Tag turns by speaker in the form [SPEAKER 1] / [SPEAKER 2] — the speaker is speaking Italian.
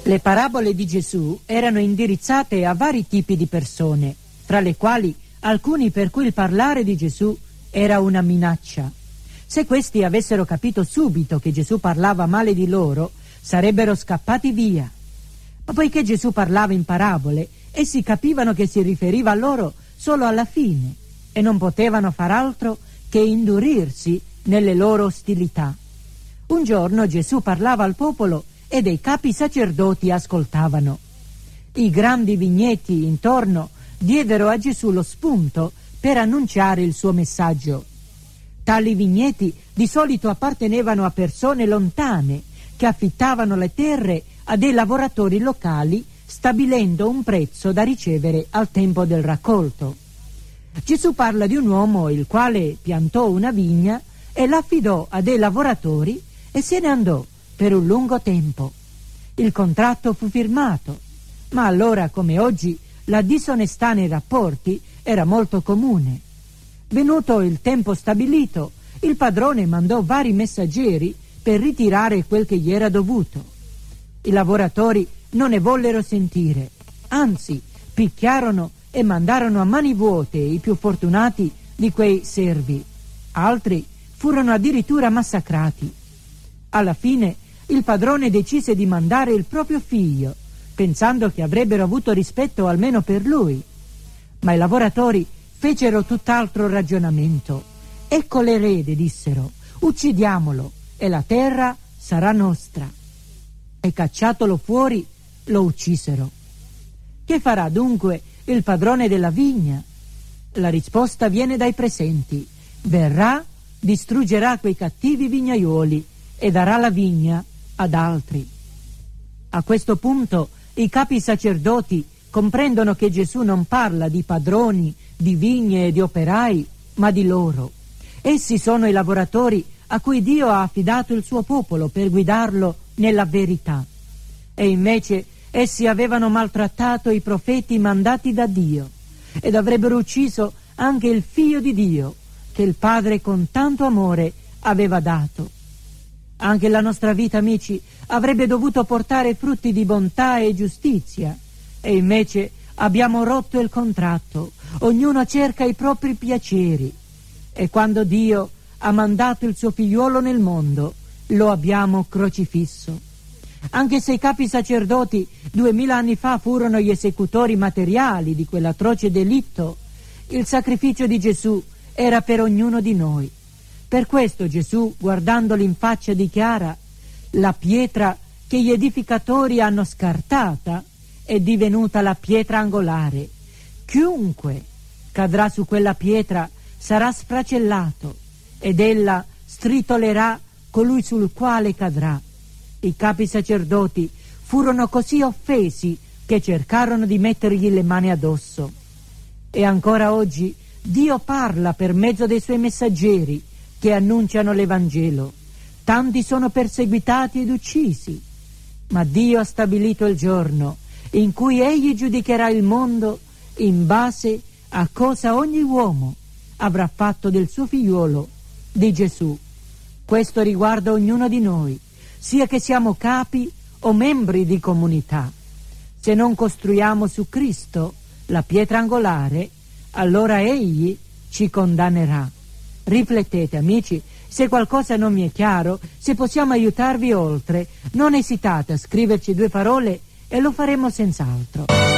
[SPEAKER 1] Le parabole di Gesù erano indirizzate a vari tipi di persone, fra le quali alcuni per cui il parlare di Gesù era una minaccia. Se questi avessero capito subito che Gesù parlava male di loro, sarebbero scappati via. Ma poiché Gesù parlava in parabole, essi capivano che si riferiva a loro solo alla fine e non potevano far altro che indurirsi nelle loro ostilità. Un giorno Gesù parlava al popolo e dei capi sacerdoti ascoltavano. I grandi vigneti intorno diedero a Gesù lo spunto per annunciare il suo messaggio. Tali vigneti di solito appartenevano a persone lontane che affittavano le terre a dei lavoratori locali, stabilendo un prezzo da ricevere al tempo del raccolto. Gesù parla di un uomo il quale piantò una vigna e l'affidò a dei lavoratori e se ne andò per un lungo tempo. Il contratto fu firmato, ma allora come oggi la disonestà nei rapporti era molto comune. Venuto il tempo stabilito, il padrone mandò vari messaggeri per ritirare quel che gli era dovuto. I lavoratori non ne vollero sentire, anzi picchiarono e mandarono a mani vuote i più fortunati di quei servi. Altri furono addirittura massacrati. Alla fine il padrone decise di mandare il proprio figlio, pensando che avrebbero avuto rispetto almeno per lui. Ma i lavoratori fecero tutt'altro ragionamento. Ecco l'erede, dissero, uccidiamolo e la terra sarà nostra. E cacciatolo fuori, lo uccisero. Che farà dunque il padrone della vigna? La risposta viene dai presenti. Verrà, distruggerà quei cattivi vignaioli e darà la vigna ad altri. A questo punto i capi sacerdoti comprendono che Gesù non parla di padroni, di vigne e di operai, ma di loro. Essi sono i lavoratori a cui Dio ha affidato il suo popolo per guidarlo nella verità. E invece essi avevano maltrattato i profeti mandati da Dio ed avrebbero ucciso anche il Figlio di Dio che il Padre con tanto amore aveva dato. Anche la nostra vita, amici, avrebbe dovuto portare frutti di bontà e giustizia, e invece abbiamo rotto il contratto, ognuno cerca i propri piaceri, e quando Dio ha mandato il suo figliuolo nel mondo, lo abbiamo crocifisso. Anche se i capi sacerdoti 2000 anni fa furono gli esecutori materiali di quell'atroce delitto, il sacrificio di Gesù era per ognuno di noi. Per questo Gesù, guardandoli in faccia, dichiara: la pietra che gli edificatori hanno scartata è divenuta la pietra angolare. Chiunque cadrà su quella pietra sarà sfracellato, ed ella stritolerà colui sul quale cadrà. I capi sacerdoti furono così offesi che cercarono di mettergli le mani addosso. E ancora oggi Dio parla per mezzo dei suoi messaggeri che annunciano l'Evangelo. Tanti sono perseguitati ed uccisi, ma Dio ha stabilito il giorno in cui Egli giudicherà il mondo in base a cosa ogni uomo avrà fatto del suo figliuolo, di Gesù. Questo riguarda ognuno di noi, sia che siamo capi o membri di comunità. Se non costruiamo su Cristo, la pietra angolare, allora Egli ci condannerà. Riflettete, amici, se qualcosa non mi è chiaro, se possiamo aiutarvi oltre, non esitate a scriverci 2 parole e lo faremo senz'altro.